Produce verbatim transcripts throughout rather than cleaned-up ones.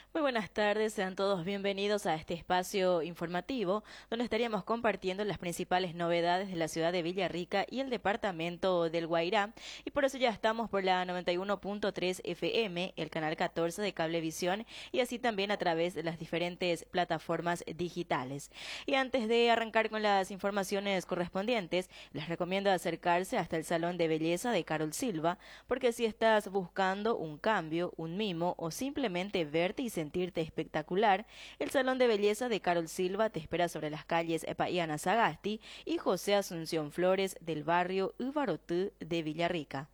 Muy buenas tardes, sean todos bienvenidos a este espacio informativo donde estaríamos compartiendo las principales novedades de la ciudad de Villarrica y el departamento del Guairá, y por eso ya estamos por la noventa y uno punto tres F M, el canal catorce de Cablevisión, y así también a través de las diferentes plataformas digitales. Y antes de arrancar con las informaciones correspondientes, les recomiendo acercarse hasta el Salón de Belleza de Carol Silva, porque si estás buscando un cambio, un mimo o simplemente verte y sentirte espectacular, el Salón de Belleza de Carol Silva te espera sobre las calles Epaiana Sagasti y José Asunción Flores del barrio Ubarotú de Villarrica.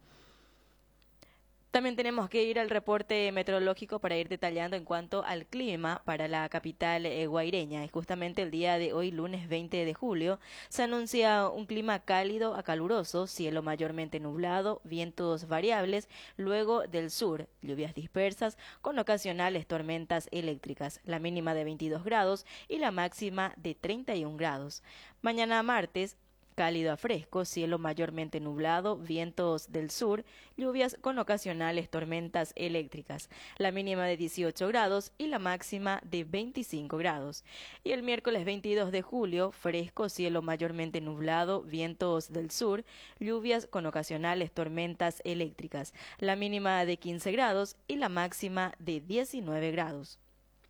También tenemos que ir al reporte meteorológico para ir detallando en cuanto al clima para la capital eh, guaireña. Y justamente el día de hoy, lunes veinte de julio, se anuncia un clima cálido a caluroso, cielo mayormente nublado, vientos variables, luego del sur, lluvias dispersas con ocasionales tormentas eléctricas, la mínima de veintidós grados y la máxima de treinta y un grados. Mañana martes, cálido a fresco, cielo mayormente nublado, vientos del sur, lluvias con ocasionales tormentas eléctricas, la mínima de dieciocho grados y la máxima de veinticinco grados. Y el miércoles veintidós de julio, fresco, cielo mayormente nublado, vientos del sur, lluvias con ocasionales tormentas eléctricas, la mínima de quince grados y la máxima de diecinueve grados.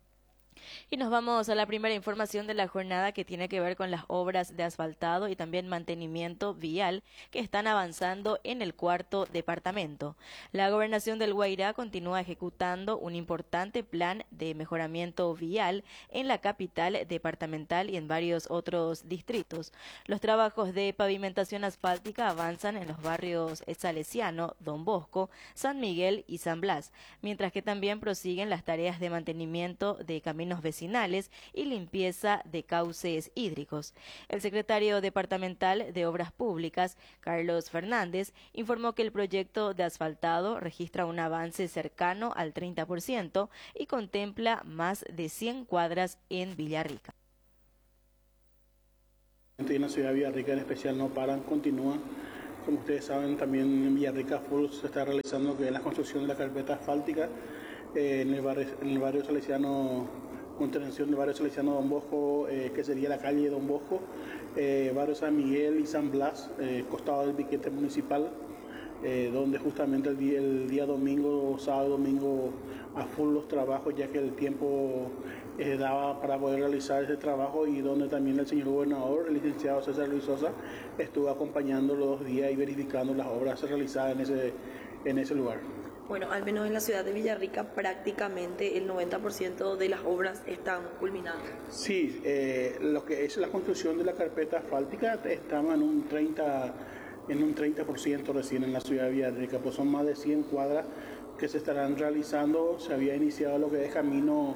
Y nos vamos a la primera información de la jornada, que tiene que ver con las obras de asfaltado y también mantenimiento vial que están avanzando en el cuarto departamento. La Gobernación del Guairá continúa ejecutando un importante plan de mejoramiento vial en la capital departamental y en varios otros distritos. Los trabajos de pavimentación asfáltica avanzan en los barrios Salesiano, Don Bosco, San Miguel y San Blas, mientras que también prosiguen las tareas de mantenimiento de caminos vecinales y limpieza de cauces hídricos. El secretario departamental de Obras Públicas, Carlos Fernández, informó que el proyecto de asfaltado registra un avance cercano al treinta por ciento y contempla más de cien cuadras en Villarrica. En la ciudad de Villarrica en especial no paran, continúan. Como ustedes saben, también en Villarrica Full se está realizando que es la construcción de la carpeta asfáltica eh, en, el barrio, en el barrio salesiano, intervención del barrio salesiano Don Bosco, eh, que sería la calle Don Bosco, eh, barrio San Miguel y San Blas, eh, costado del piquete municipal, eh, donde justamente el día, el día domingo, sábado, domingo, a full los trabajos, ya que el tiempo eh, daba para poder realizar ese trabajo, y donde también el señor gobernador, el licenciado César Luis Sosa, estuvo acompañando los dos días y verificando las obras realizadas en ese, en ese lugar. Bueno, al menos en la ciudad de Villarrica prácticamente el noventa por ciento de las obras están culminadas. Sí, eh, lo que es la construcción de la carpeta asfáltica estamos en un treinta, en un treinta por ciento recién en la ciudad de Villarrica, pues son más de cien cuadras que se estarán realizando. Se había iniciado lo que es camino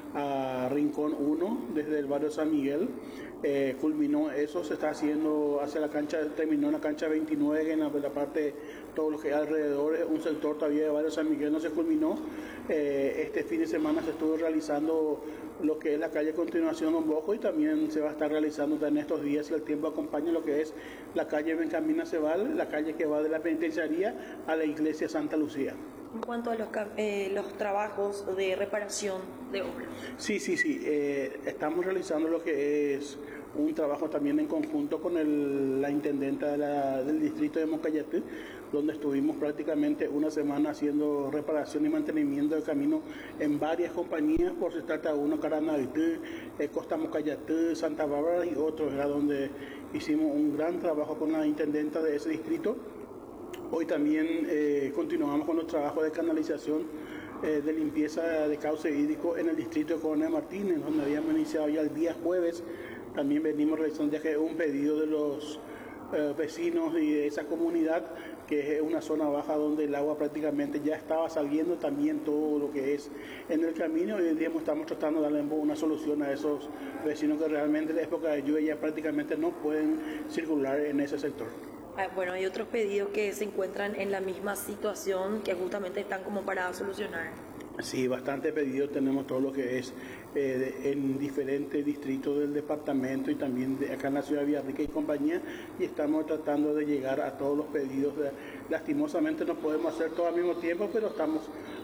a Rincón uno desde el barrio San Miguel, eh, culminó eso, se está haciendo hacia la cancha, terminó en la cancha veintinueve, en la, la parte, todo lo que hay alrededor, un sector todavía de barrio San Miguel no se culminó. Eh, este fin de semana se estuvo realizando lo que es la calle Continuación Don Bosco, y también se va a estar realizando en estos días, si el tiempo acompaña, lo que es la calle Benjamín Aceval, la calle que va de la penitenciaría a la iglesia Santa Lucía. En cuanto a los, eh, los trabajos de reparación de obras. Sí, sí, sí. Eh, estamos realizando lo que es un trabajo también en conjunto con el, la intendenta de la, del distrito de Mocayatú, donde estuvimos prácticamente una semana haciendo reparación y mantenimiento de camino en varias compañías, por si trata de uno, Caranavitú, eh, Costa Mocayatú, Santa Bárbara y otros, era donde hicimos un gran trabajo con la intendenta de ese distrito. Hoy también eh, continuamos con los trabajos de canalización, eh, de limpieza de cauce hídrico en el distrito de Coronel Martínez, donde habíamos iniciado ya el día jueves. También venimos realizando ya que un pedido de los eh, vecinos y de esa comunidad, que es una zona baja donde el agua prácticamente ya estaba saliendo, también todo lo que es en el camino. Hoy en día estamos tratando de darle una solución a esos vecinos que realmente en la época de lluvia ya prácticamente no pueden circular en ese sector. Bueno, hay otros pedidos que se encuentran en la misma situación, que justamente están como para solucionar. Sí, bastante pedidos tenemos, todo lo que es eh, en diferentes distritos del departamento y también de acá en la ciudad de Villarrica y compañía, y estamos tratando de llegar a todos los pedidos. Lastimosamente no podemos hacer todo al mismo tiempo, pero estamos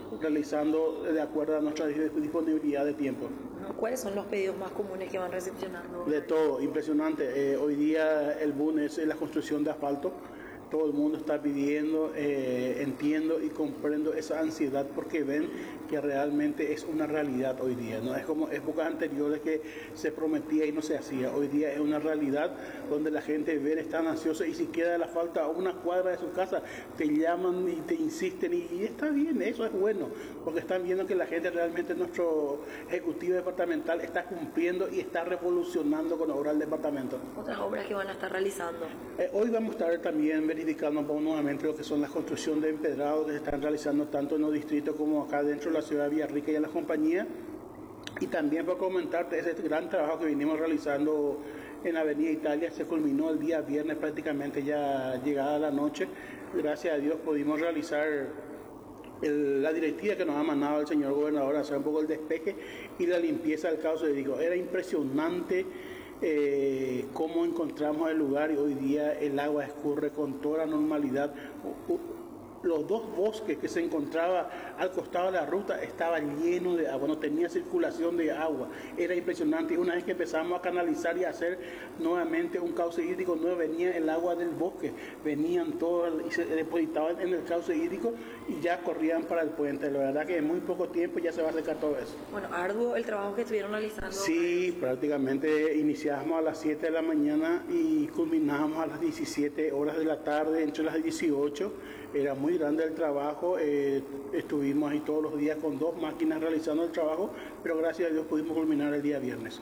realizando de acuerdo a nuestra disponibilidad de tiempo. ¿Cuáles son los pedidos más comunes que van recepcionando? De todo, impresionante. Eh, hoy día el boom es la construcción de asfalto. Todo el mundo está pidiendo, eh, entiendo y comprendo esa ansiedad porque ven que realmente es una realidad hoy día. No es como épocas anteriores que se prometía y no se hacía. Hoy día es una realidad donde la gente ve, están ansiosa y si queda la falta a una cuadra de su casa, te llaman y te insisten y, y está bien, eso es bueno, porque están viendo que la gente realmente, nuestro ejecutivo departamental está cumpliendo y está revolucionando con obras del departamento. ¿Otras obras que van a estar realizando? Eh, hoy vamos a estar también verificando nuevamente lo que son las construcciones de empedrado que se están realizando tanto en los distritos como acá dentro de la ciudad de Villarrica y en la compañía. Y también para comentarte ese gran trabajo que vinimos realizando en Avenida Italia, se culminó el día viernes prácticamente ya llegada la noche. Gracias a Dios pudimos realizar el, la directiva que nos ha mandado el señor gobernador, hacer un poco el despeje y la limpieza del cauce hídrico. Era impresionante Eh, cómo encontramos el lugar y hoy día el agua escurre con toda la normalidad. Los dos bosques que se encontraban al costado de la ruta estaban llenos de agua, no tenía circulación de agua, era impresionante. Y una vez que empezamos a canalizar y a hacer nuevamente un cauce hídrico, no venía el agua del bosque, venían todos y se depositaban en el cauce hídrico y ya corrían para el puente. La verdad que en muy poco tiempo ya se va a secar todo eso. Bueno, arduo el trabajo que estuvieron realizando. Sí, prácticamente iniciamos a las siete de la mañana y culminamos a las diecisiete horas de la tarde, entre las dieciocho. Era muy grande el trabajo, eh, estuvimos ahí todos los días con dos máquinas realizando el trabajo, pero gracias a Dios pudimos culminar el día viernes.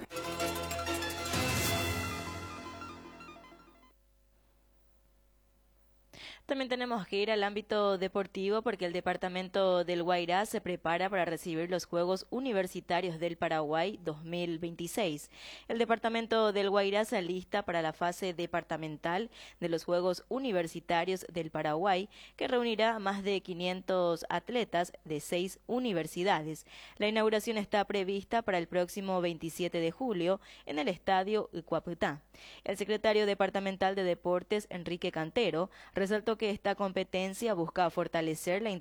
También tenemos que ir al ámbito deportivo porque el departamento del Guairá se prepara para recibir los Juegos Universitarios del Paraguay dos mil veintiséis. El departamento del Guairá se alista para la fase departamental de los Juegos Universitarios del Paraguay, que reunirá a más de quinientos atletas de seis universidades. La inauguración está prevista para el próximo veintisiete de julio en el Estadio Ucuaputá. El secretario departamental de Deportes, Enrique Cantero, resaltó que esta competencia busca fortalecer la